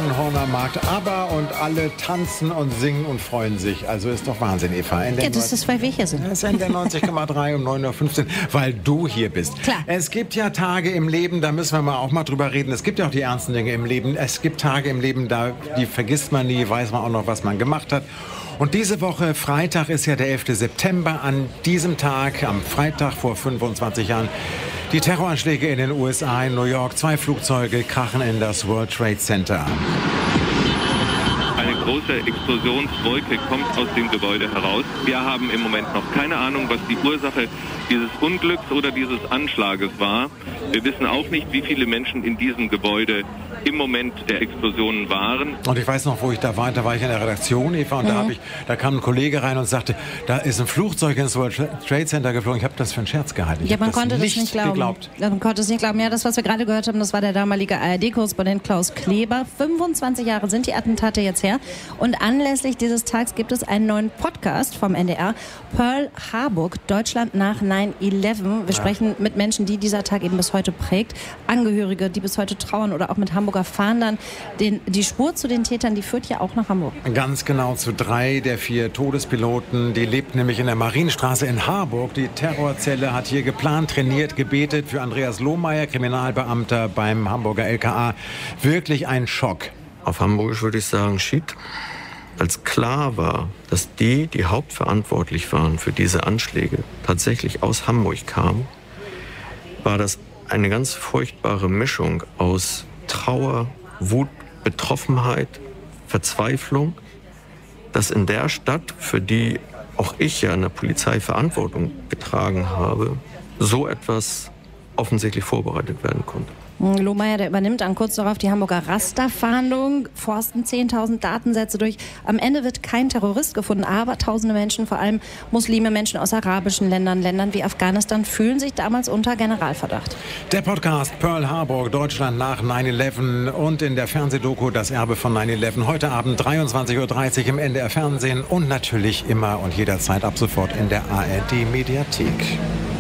Langenhorner Markt. ABBA und alle tanzen und singen und freuen sich. Also ist doch Wahnsinn, Eva. Ja, das ist, weil wir hier sind. Das ist der 90,3 um 9:15 Uhr, weil du hier bist. Klar. Es gibt ja Tage im Leben, da müssen wir auch mal drüber reden. Es gibt ja auch die ernsten Dinge im Leben. Es gibt Tage im Leben, die vergisst man nie, weiß man auch noch, was man gemacht hat. Und diese Woche, Freitag, ist ja der 11. September. An diesem Tag, am Freitag vor 25 Jahren, die Terroranschläge in den USA, in New York. 2 Flugzeuge krachen in das World Trade Center. Eine große Explosionswolke kommt aus dem Gebäude heraus. Wir haben im Moment noch keine Ahnung, was die Ursache dieses Unglücks oder dieses Anschlages war. Wir wissen auch nicht, wie viele Menschen in diesem Gebäude im Moment der Explosionen waren. Und ich weiß noch, wo ich da war ich in der Redaktion, Eva, und da kam ein Kollege rein und sagte, da ist ein Flugzeug ins World Trade Center geflogen. Ich habe das für einen Scherz gehalten. Ja, man konnte das nicht glauben. Man konnte es nicht glauben. Ja, das, was wir gerade gehört haben, das war der damalige ARD-Korrespondent Klaus Kleber. 25 Jahre sind die Attentate jetzt her. Und anlässlich dieses Tags gibt es einen neuen Podcast vom NDR, Pearl Harbor, Deutschland nach 9/11. Wir sprechen mit Menschen, die dieser Tag eben bis heute prägt. Angehörige, die bis heute trauern oder auch mit Hamburger Fahndern. Die Spur zu den Tätern, die führt ja auch nach Hamburg. Ganz genau, zu 3 der 4 Todespiloten. Die lebten nämlich in der Marienstraße in Harburg. Die Terrorzelle hat hier geplant, trainiert, gebetet. Für Andreas Lohmeier, Kriminalbeamter beim Hamburger LKA. Wirklich ein Schock. Auf Hamburgisch würde ich sagen, shit. Als klar war, dass die hauptverantwortlich waren für diese Anschläge, tatsächlich aus Hamburg kamen, war das eine ganz furchtbare Mischung aus Trauer, Wut, Betroffenheit, Verzweiflung, dass in der Stadt, für die auch ich ja in der Polizei Verantwortung getragen habe, so etwas offensichtlich vorbereitet werden konnte. Lohmeier, der übernimmt dann kurz darauf die Hamburger Rasterfahndung, forsten 10.000 Datensätze durch. Am Ende wird kein Terrorist gefunden, aber tausende Menschen, vor allem Muslime, Menschen aus arabischen Ländern wie Afghanistan, fühlen sich damals unter Generalverdacht. Der Podcast Pearl Harbor, Deutschland nach 9/11 und in der Fernsehdoku Das Erbe von 9/11. Heute Abend 23:30 Uhr im NDR Fernsehen und natürlich immer und jederzeit ab sofort in der ARD Mediathek.